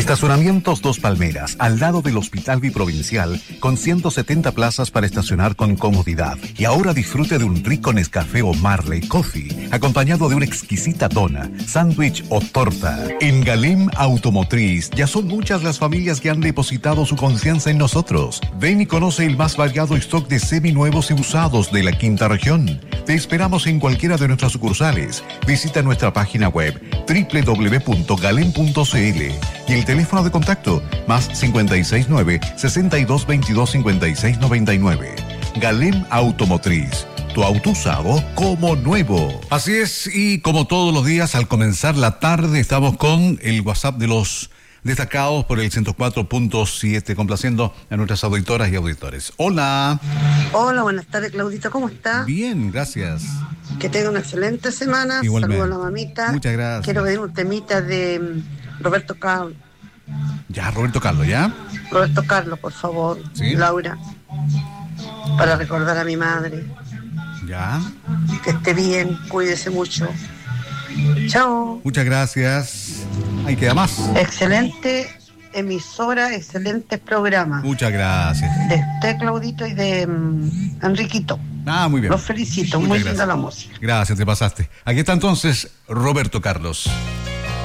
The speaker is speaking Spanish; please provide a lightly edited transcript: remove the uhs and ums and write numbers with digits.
Estacionamientos Dos Palmeras, al lado del Hospital Biprovincial, con 170 plazas para estacionar con comodidad. Y ahora disfrute de un rico Nescafé o Marley Coffee, acompañado de una exquisita dona, sándwich o torta. En Galem Automotriz, ya son muchas las familias que han depositado su confianza en nosotros. Ven y conoce el más variado stock de seminuevos y usados de la quinta región. Te esperamos en cualquiera de nuestras sucursales. Visita nuestra página web www.galem.cl y el teléfono de contacto +569 6222 5699. Galem Automotriz, tu auto usado como nuevo. Así es, y como todos los días al comenzar la tarde estamos con el WhatsApp de los destacados por el 104.7, complaciendo a nuestras auditoras y auditores. Hola. Hola, buenas tardes, Claudito, ¿cómo está? Bien, gracias. Que tenga una excelente semana. Igualmente. Saludos a la mamita. Muchas gracias. Quiero pedir un temita de Roberto Carlos. Ya, Roberto Carlos, ¿ya? Roberto Carlos, por favor. ¿Sí? Laura. Para recordar a mi madre. Ya. Que esté bien, cuídese mucho. Chao. Muchas gracias. Ahí queda más. Excelente emisora, excelentes programas. Muchas gracias. De usted, Claudito, y de Enriquito. Muy bien. Los felicito, Muchas muy gracias. linda la música. Gracias, te pasaste. Aquí está entonces Roberto Carlos.